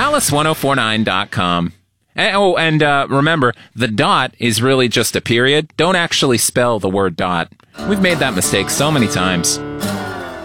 alice1049.com. And remember, the dot is really just a period. Don't actually spell the word dot. We've made that mistake so many times.